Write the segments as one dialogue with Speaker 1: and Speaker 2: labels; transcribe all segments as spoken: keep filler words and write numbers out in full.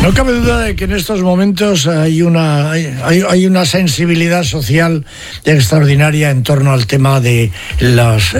Speaker 1: No cabe duda de que en estos momentos hay una, hay, hay una sensibilidad social extraordinaria en torno al tema de los,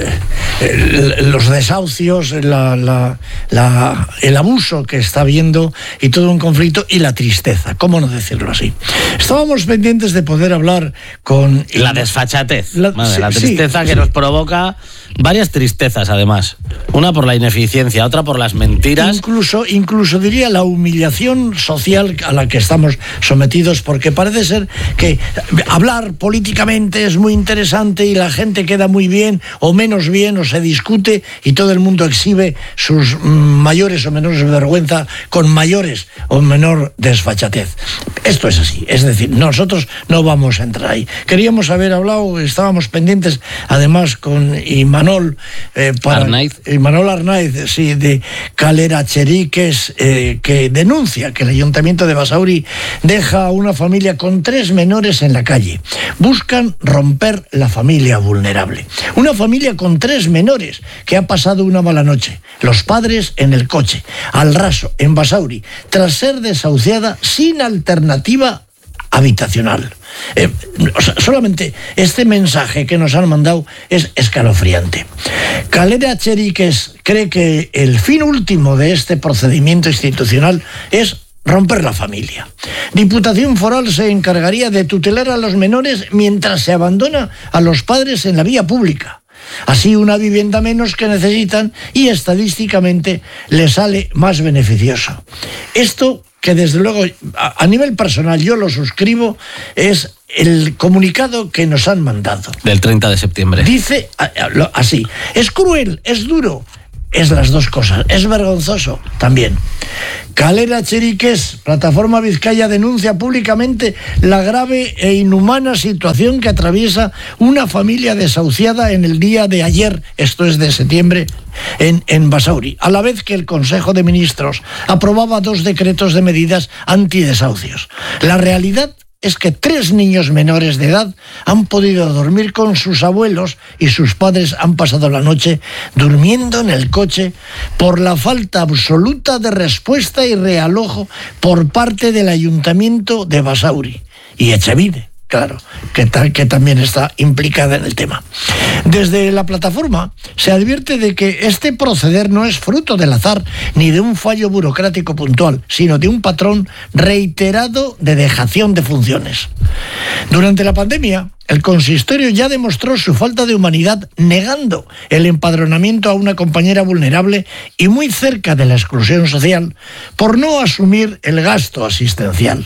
Speaker 1: eh, los desahucios, la, la, la, el abuso que está habiendo y todo un conflicto y la tristeza, ¿cómo no decirlo así? Estábamos pendientes de poder hablar con...
Speaker 2: La desfachatez,
Speaker 1: la,
Speaker 2: madre,
Speaker 1: sí,
Speaker 2: la tristeza
Speaker 1: sí,
Speaker 2: que
Speaker 1: sí.
Speaker 2: nos provoca varias tristezas además. Una por la ineficiencia, otra por las mentiras.
Speaker 1: Incluso, incluso diría la humillación social a la que estamos sometidos, porque parece ser que hablar políticamente es muy interesante y la gente queda muy bien o menos bien o se discute y todo el mundo exhibe sus mayores o menores vergüenza con mayores o menor desfachatez. Esto es así, es decir, nosotros no vamos a entrar ahí. Queríamos haber hablado, estábamos pendientes además con Imanol eh, para,
Speaker 2: Arnaiz.
Speaker 1: Imanol Arnaiz, sí, de Calera Cheriques, eh, que denuncia que el Ayuntamiento de Basauri deja a una familia con tres menores en la calle. Buscan romper la familia vulnerable. Una familia con tres menores que ha pasado una mala noche. Los padres en el coche, al raso, en Basauri, tras ser desahuciada sin alternativa habitacional. Eh, o sea, solamente este mensaje que nos han mandado es escalofriante. Calera Cheriques cree que el fin último de este procedimiento institucional es romper la familia. Diputación Foral se encargaría de tutelar a los menores mientras se abandona a los padres en la vía pública. Así una vivienda menos que necesitan y estadísticamente les sale más beneficioso. Esto, que desde luego a nivel personal yo lo suscribo, es el comunicado que nos han mandado.
Speaker 2: Del treinta de septiembre.
Speaker 1: Dice así: es cruel, es duro, es las dos cosas, es vergonzoso también. Calera Cheriques, Plataforma Vizcaya, denuncia públicamente la grave e inhumana situación que atraviesa una familia desahuciada en el día de ayer, esto es de septiembre, en, en Basauri, a la vez que el Consejo de Ministros aprobaba dos decretos de medidas antidesahucios. La realidad es que tres niños menores de edad han podido dormir con sus abuelos y sus padres han pasado la noche durmiendo en el coche por la falta absoluta de respuesta y realojo por parte del Ayuntamiento de Basauri y Echevide, claro, que, ta- que también está implicada en el tema. Desde la plataforma se advierte de que este proceder no es fruto del azar ni de un fallo burocrático puntual, sino de un patrón reiterado de dejación de funciones. Durante la pandemia, el consistorio ya demostró su falta de humanidad negando el empadronamiento a una compañera vulnerable y muy cerca de la exclusión social por no asumir el gasto asistencial.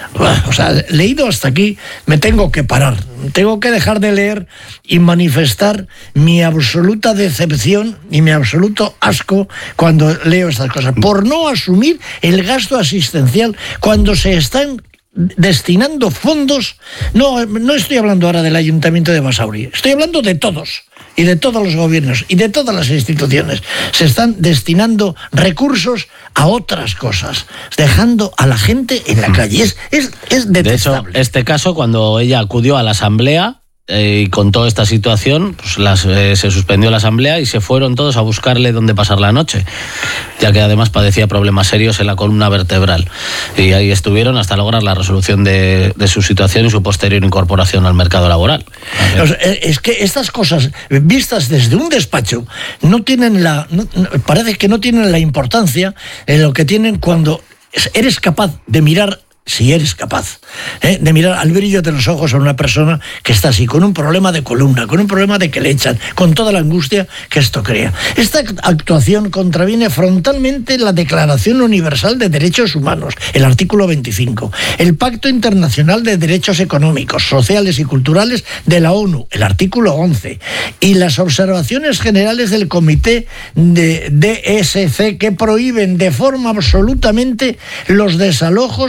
Speaker 1: O sea, leído hasta aquí, me tengo que parar, tengo que dejar de leer y manifestar mi absoluta decepción y mi absoluto asco cuando leo estas cosas, por no asumir el gasto asistencial cuando se están destinando fondos. No, no estoy hablando ahora del Ayuntamiento de Basauri, estoy hablando de todos y de todos los gobiernos y de todas las instituciones. Se están destinando recursos a otras cosas, dejando a la gente en la calle. Es, es, es detestable.
Speaker 2: De hecho, este caso, cuando ella acudió a la asamblea eh, y contó esta situación, pues las, eh, se suspendió la asamblea y se fueron todos a buscarle dónde pasar la noche, ya que además padecía problemas serios en la columna vertebral. Y ahí estuvieron hasta lograr la resolución de, de su situación y su posterior incorporación al mercado laboral.
Speaker 1: O sea, es que estas cosas vistas desde un despacho no tienen la, no, parece que no tienen la importancia en lo que tienen cuando eres capaz de mirar. Si eres capaz ¿eh? de mirar al brillo de los ojos a una persona que está así, con un problema de columna, con un problema de que le echan, con toda la angustia que esto crea. Esta actuación contraviene frontalmente la Declaración Universal de Derechos Humanos, el artículo veinticinco, el Pacto Internacional de Derechos Económicos, Sociales y Culturales de la ONU, el artículo once, y las observaciones generales del Comité de D S C que prohíben de forma absolutamente los desalojos forzosos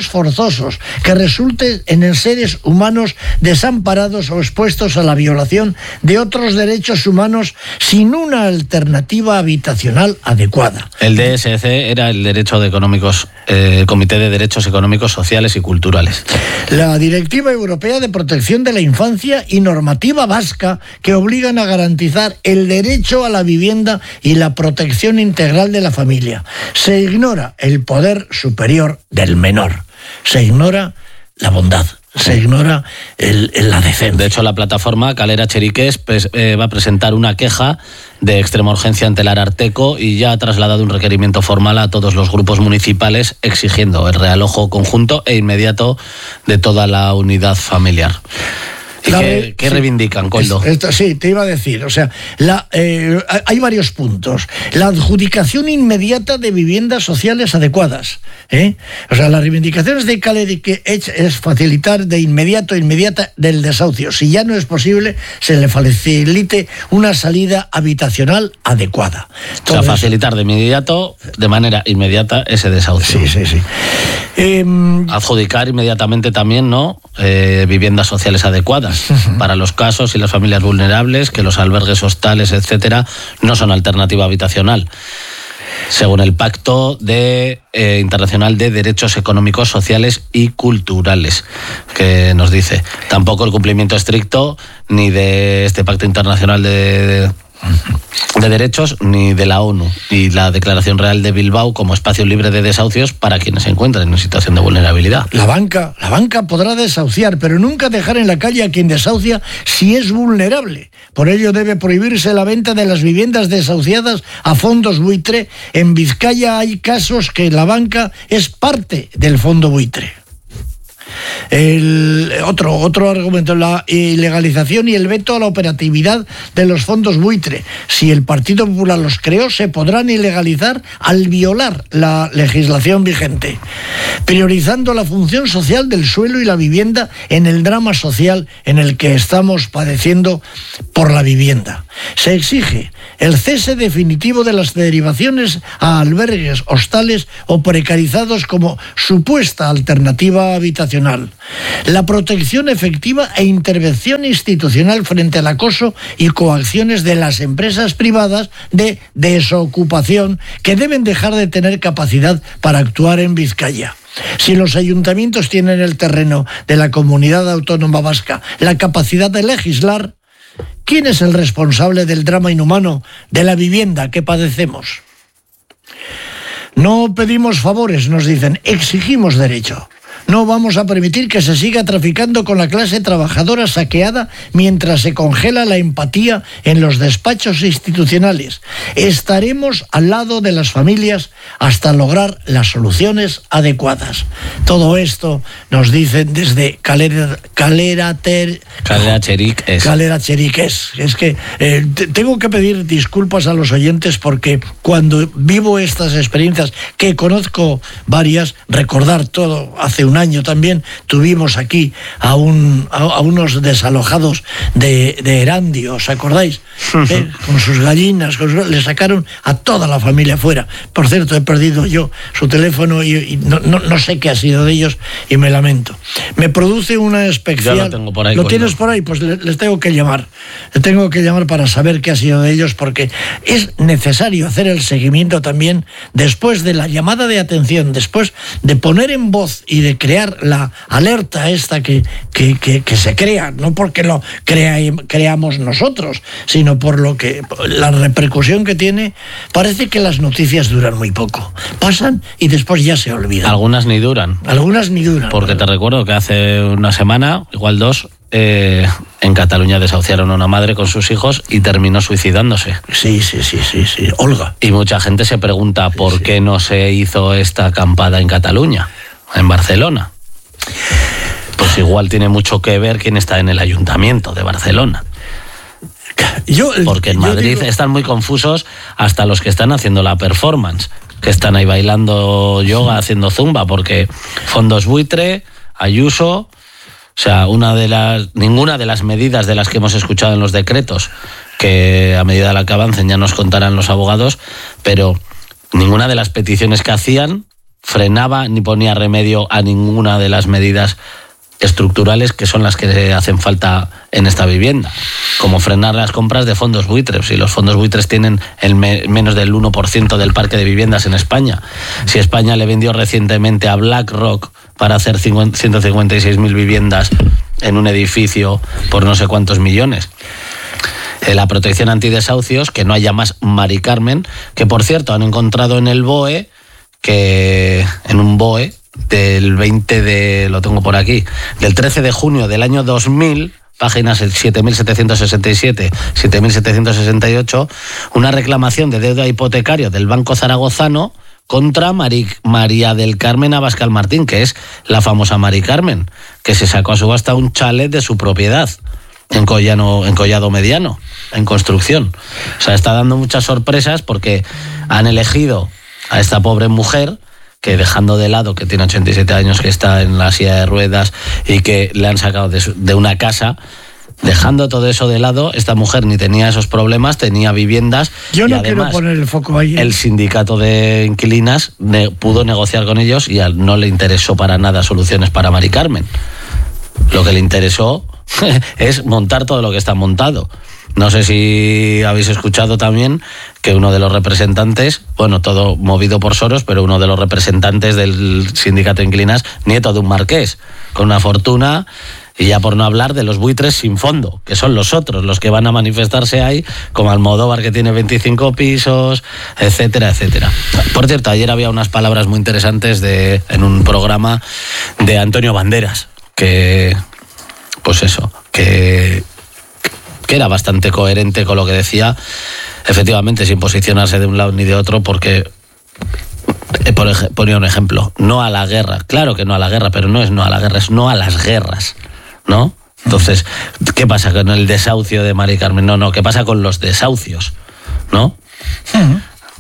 Speaker 1: vergonzosos que resulten en seres humanos desamparados o expuestos a la violación de otros derechos humanos sin una alternativa habitacional adecuada.
Speaker 2: El D S C era el derecho de económicos, eh, Comité de Derechos Económicos, Sociales y Culturales.
Speaker 1: La Directiva Europea de Protección de la Infancia y normativa vasca que obligan a garantizar el derecho a la vivienda y la protección integral de la familia. Se ignora el poder superior del menor. Se ignora la bondad. Se ignora el, el, la decencia.
Speaker 2: De hecho, la plataforma Calera Cheriqués pues, eh, va a presentar una queja de extrema urgencia ante el Ararteko y ya ha trasladado un requerimiento formal a todos los grupos municipales exigiendo el realojo conjunto e inmediato de toda la unidad familiar. ¿Y la, qué, qué sí, reivindican, Koldo?
Speaker 1: Esto, sí, te iba a decir, o sea, la, eh, hay varios puntos. La adjudicación inmediata de viviendas sociales adecuadas. ¿eh? O sea, las reivindicaciones de Calerique es facilitar de inmediato, inmediata del desahucio. Si ya no es posible, se le facilite una salida habitacional adecuada.
Speaker 2: Todo o sea, facilitar eso. de inmediato, de manera inmediata, ese desahucio.
Speaker 1: Sí, sí, sí. Eh,
Speaker 2: Adjudicar inmediatamente también, ¿no? Eh, viviendas sociales adecuadas. Para los casos y las familias vulnerables, que los albergues hostales, etcétera, no son alternativa habitacional, según el Pacto de, eh, Internacional de Derechos Económicos, Sociales y Culturales, que nos dice tampoco el cumplimiento estricto ni de este Pacto Internacional de, de de derechos ni de la ONU y la Declaración Real de Bilbao como espacio libre de desahucios para quienes se encuentran en situación de vulnerabilidad.
Speaker 1: La banca, la banca podrá desahuciar, pero nunca dejar en la calle a quien desahucia si es vulnerable. Por ello debe prohibirse la venta de las viviendas desahuciadas a fondos buitre. En Vizcaya hay casos que la banca es parte del fondo buitre. El otro, otro argumento, la ilegalización y el veto a la operatividad de los fondos buitre. Si el Partido Popular los creó, se podrán ilegalizar al violar la legislación vigente. Priorizando la función social del suelo y la vivienda en el drama social en el que estamos padeciendo por la vivienda. Se exige el cese definitivo de las derivaciones a albergues, hostales o precarizados como supuesta alternativa habitacional. La protección efectiva e intervención institucional frente al acoso y coacciones de las empresas privadas de desocupación que deben dejar de tener capacidad para actuar en Vizcaya. Si los ayuntamientos tienen el terreno de la comunidad autónoma vasca la capacidad de legislar, ¿quién es el responsable del drama inhumano de la vivienda que padecemos? No pedimos favores, nos dicen, exigimos derecho. No vamos a permitir que se siga traficando con la clase trabajadora saqueada mientras se congela la empatía en los despachos institucionales. Estaremos al lado de las familias hasta lograr las soluciones adecuadas. Todo esto nos dicen desde Calera, Calera, ter,
Speaker 2: Calera Cheriqués.
Speaker 1: Calera Cheriqués. Es que eh, tengo que pedir disculpas a los oyentes porque cuando vivo estas experiencias, que conozco varias, recordar todo hace un año también tuvimos aquí a, un, a, a unos desalojados de, de Erandio, ¿os acordáis? ¿Eh? Con sus gallinas, con sus, le sacaron a toda la familia fuera. Por cierto, he perdido yo su teléfono y, y no, no, no sé qué ha sido de ellos y me lamento. Me produce una especial...
Speaker 2: Yo lo tengo por ahí.
Speaker 1: ¿Lo tienes por ahí? Pues les, les tengo que llamar. Les tengo que llamar para saber qué ha sido de ellos porque es necesario hacer el seguimiento también después de la llamada de atención, después de poner en voz y de crear la alerta esta que, que, que, que se crea, no porque lo crea, creamos nosotros, sino por lo que la repercusión que tiene. Parece que las noticias duran muy poco, pasan y después ya se olvidan.
Speaker 2: Algunas ni duran.
Speaker 1: Algunas ni duran.
Speaker 2: Porque te recuerdo que hace una semana, igual dos, eh, en Cataluña desahuciaron a una madre con sus hijos y terminó suicidándose.
Speaker 1: Sí, sí, sí, sí, sí. Olga.
Speaker 2: Y mucha gente se pregunta sí, por sí. qué no se hizo esta acampada en Cataluña, en Barcelona. Pues igual tiene mucho que ver quién está en el ayuntamiento de Barcelona. Yo, Porque en Madrid digo... están muy confusos hasta los que están haciendo la performance, que están ahí bailando yoga, haciendo zumba, porque fondos buitre, Ayuso, o sea, una de las, ninguna de las medidas de las que hemos escuchado en los decretos, que a medida de la que avancen ya nos contarán los abogados, pero ninguna de las peticiones que hacían frenaba ni ponía remedio a ninguna de las medidas estructurales que son las que hacen falta en esta vivienda, como frenar las compras de fondos buitres. Si los fondos buitres tienen el me, menos del uno por ciento del parque de viviendas en España, si España le vendió recientemente a BlackRock para hacer ciento cincuenta y seis mil viviendas en un edificio por no sé cuántos millones. Eh, la protección antidesahucios, que no haya más Mari Carmen, que por cierto han encontrado en el B O E, que en un B O E del veinte de, lo tengo por aquí, del trece de junio del año dos mil, páginas siete mil setecientos sesenta y siete, siete mil setecientos sesenta y ocho, una reclamación de deuda hipotecaria del Banco Zaragozano contra Mari, María del Carmen Abascal Martín, que es la famosa Mari Carmen, que se sacó a subasta un chalet de su propiedad en Collano, en Collado Mediano, en construcción. O sea, está dando muchas sorpresas porque han elegido a esta pobre mujer que, dejando de lado que tiene ochenta y siete años, que está en la silla de ruedas y que le han sacado de, su, de una casa, dejando todo eso de lado, esta mujer ni tenía esos problemas, tenía viviendas.
Speaker 1: Yo no
Speaker 2: y además,
Speaker 1: quiero poner el foco ahí.
Speaker 2: El sindicato de inquilinas ne, pudo negociar con ellos y al, no le interesó para nada soluciones para Mari Carmen. Lo que le interesó es montar todo lo que está montado. No sé si habéis escuchado también que uno de los representantes, bueno, todo movido por Soros, pero uno de los representantes del sindicato de inquilinas, nieto de un marqués, con una fortuna, y ya por no hablar de los buitres sin fondo, que son los otros, los que van a manifestarse ahí, como Almodóvar, que tiene veinticinco pisos, etcétera, etcétera. Por cierto, ayer había unas palabras muy interesantes de, en un programa de Antonio Banderas, que, pues eso, que... que era bastante coherente con lo que decía, efectivamente, sin posicionarse de un lado ni de otro, porque por ej- ponía un ejemplo, no a la guerra, claro que no a la guerra, pero no es no a la guerra, es no a las guerras, ¿no? Entonces, ¿qué pasa con el desahucio de Mari Carmen? No, no, ¿qué pasa con los desahucios? ¿No?
Speaker 1: Uh-huh.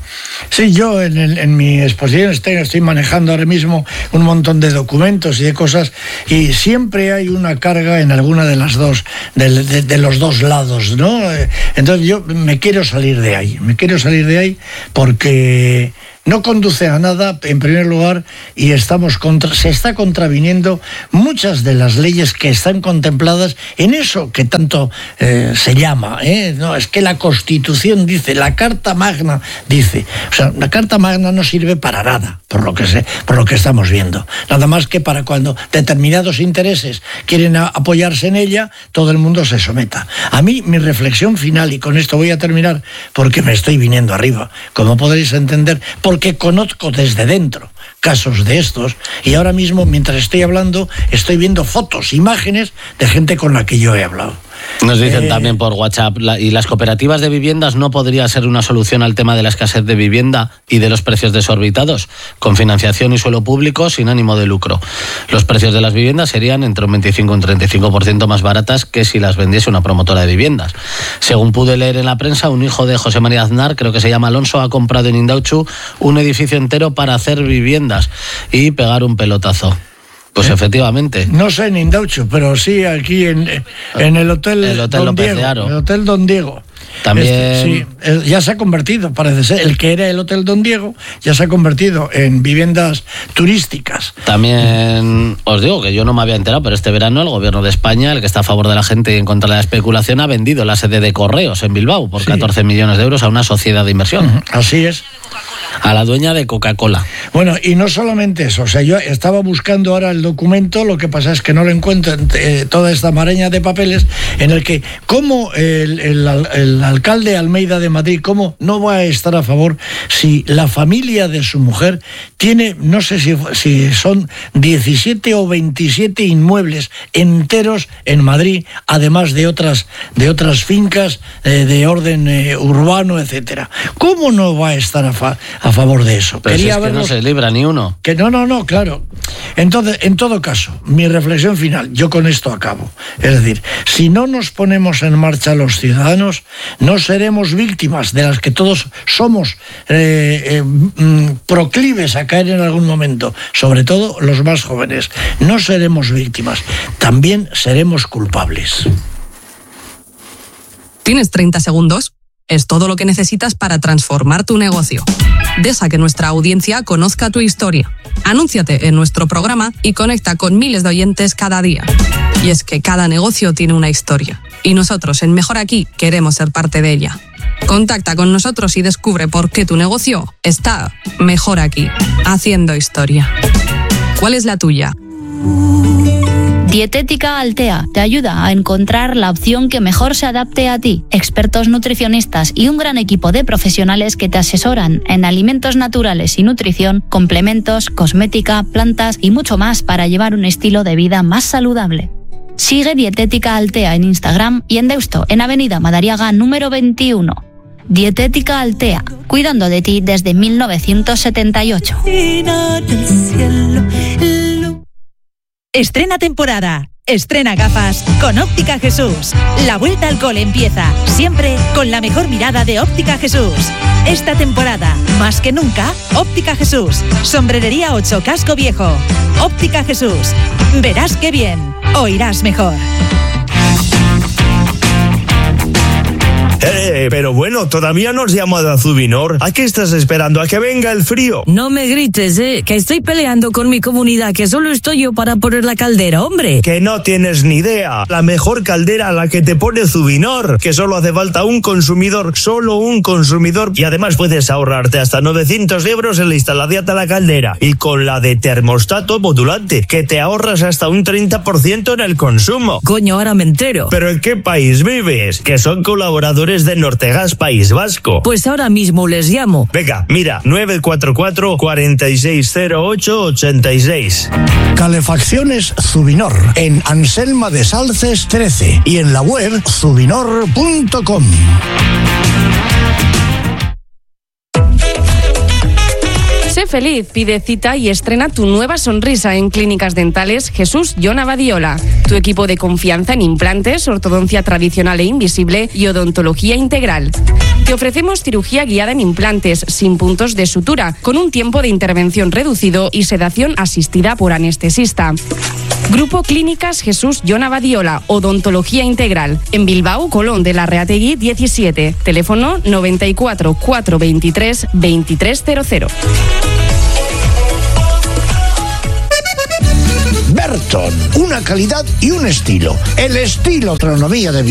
Speaker 1: Sí, yo en, el, en mi exposición estoy, estoy manejando ahora mismo un montón de documentos y de cosas, y siempre hay una carga en alguna de las dos, de, de, de los dos lados, ¿no? Entonces yo me quiero salir de ahí, me quiero salir de ahí porque no conduce a nada, en primer lugar, y estamos contra, se está contraviniendo muchas de las leyes que están contempladas en eso que tanto eh, se llama, ¿eh? No, es que la Constitución dice, la Carta Magna dice, o sea, la Carta Magna no sirve para nada, por lo que sé, por lo que estamos viendo, nada más que para cuando determinados intereses quieren a, apoyarse en ella, todo el mundo se someta. A mí, mi reflexión final, y con esto voy a terminar, porque me estoy viniendo arriba, como podréis entender, por porque conozco desde dentro casos de estos, y ahora mismo, mientras estoy hablando, estoy viendo fotos, imágenes de gente con la que yo he hablado.
Speaker 2: Nos dicen eh... también por WhatsApp, la, y las cooperativas de viviendas no podría ser una solución al tema de la escasez de vivienda y de los precios desorbitados, con financiación y suelo público sin ánimo de lucro. Los precios de las viviendas serían entre un veinticinco y un treinta y cinco por ciento más baratas que si las vendiese una promotora de viviendas. Según pude leer en la prensa, un hijo de José María Aznar, creo que se llama Alonso, ha comprado en Indautxu un edificio entero para hacer viviendas y pegar un pelotazo. Pues ¿Eh? efectivamente.
Speaker 1: No sé en Indautxu, pero sí aquí en, en el Hotel,
Speaker 2: el hotel
Speaker 1: Don Diego. El Hotel Don Diego.
Speaker 2: También...
Speaker 1: Este, sí, ya se ha convertido, parece ser, el que era el Hotel Don Diego, ya se ha convertido en viviendas turísticas.
Speaker 2: También os digo que yo no me había enterado, pero este verano el gobierno de España, el que está a favor de la gente y en contra de la especulación, ha vendido la sede de Correos en Bilbao por sí. catorce millones de euros a una sociedad de inversión.
Speaker 1: Uh-huh. Así es.
Speaker 2: A la dueña de Coca-Cola.
Speaker 1: Bueno, y no solamente eso, o sea, yo estaba buscando ahora el documento, lo que pasa es que no lo encuentro en eh, toda esta maraña de papeles, en el que, ¿cómo el, el, el alcalde Almeida de Madrid, cómo no va a estar a favor si la familia de su mujer tiene, no sé si, si son diecisiete o veintisiete inmuebles enteros en Madrid, además de otras, de otras fincas eh, de orden eh, urbano, etcétera? ¿Cómo no va a estar a, fa, a favor de eso?
Speaker 2: Pero Quería si es que verlos, no se libra ni uno.
Speaker 1: Que no, no, no, claro. Entonces, en todo caso, mi reflexión final, yo con esto acabo. Es decir, si no nos ponemos en marcha los ciudadanos, no seremos víctimas de las que todos somos eh, eh, proclives a caer en algún momento, sobre todo los más jóvenes. No seremos víctimas, también seremos culpables.
Speaker 3: ¿Tienes treinta segundos? es todo lo que necesitas para transformar tu negocio. Deja que nuestra audiencia conozca tu historia. Anúnciate en nuestro programa y conecta con miles de oyentes cada día. Y es que cada negocio tiene una historia. Y nosotros en Mejor Aquí queremos ser parte de ella. Contacta con nosotros y descubre por qué tu negocio está mejor aquí, haciendo historia. ¿Cuál es la tuya?
Speaker 4: Dietética Altea te ayuda a encontrar la opción que mejor se adapte a ti. Expertos nutricionistas y un gran equipo de profesionales que te asesoran en alimentos naturales y nutrición, complementos, cosmética, plantas y mucho más para llevar un estilo de vida más saludable. Sigue Dietética Altea en Instagram y en Deusto, en Avenida Madariaga número veintiuno. Dietética Altea, cuidando de ti desde mil novecientos setenta y ocho.
Speaker 5: Estrena temporada. Estrena gafas con Óptica Jesús. La vuelta al cole empieza, siempre con la mejor mirada de Óptica Jesús. Esta temporada, más que nunca, Óptica Jesús. Sombrerería ocho, Casco Viejo. Óptica Jesús. Verás qué bien, oirás mejor.
Speaker 6: Eh, pero bueno, todavía no has llamado a Zubinor. ¿A qué estás esperando? ¿A que venga el frío?
Speaker 7: No me grites, eh, que estoy peleando con mi comunidad, que solo estoy yo para poner la caldera, hombre.
Speaker 6: Que no tienes ni idea. La mejor caldera a la que te pone Zubinor, que solo hace falta un consumidor, solo un consumidor, y además puedes ahorrarte hasta novecientos euros en la instalación de la caldera. Y con la de termostato modulante, que te ahorras hasta un treinta por ciento en el consumo.
Speaker 7: Coño, ahora me entero.
Speaker 6: ¿Pero en qué país vives? Que son colaboradores de Nortegas País Vasco.
Speaker 7: Pues ahora mismo les llamo.
Speaker 6: Venga, mira, nueve cuatro cuatro, cuatro seis cero ocho, ocho seis.
Speaker 1: Calefacciones Zubinor, en Anselma de Salces trece y en la web zubinor punto com.
Speaker 8: Sé feliz, pide cita y estrena tu nueva sonrisa en Clínicas Dentales Jesús Jon Badiola. Tu equipo de confianza en implantes, ortodoncia tradicional e invisible y odontología integral. Te ofrecemos cirugía guiada en implantes, sin puntos de sutura, con un tiempo de intervención reducido y sedación asistida por anestesista. Grupo Clínicas Jesús Jon Badiola, odontología integral. En Bilbao, Colón de la Reategui diecisiete. Teléfono noventa y cuatro, cuatrocientos veintitrés, veintitrés cero cero.
Speaker 1: Berton, una calidad y un estilo. El estilo Tronomía de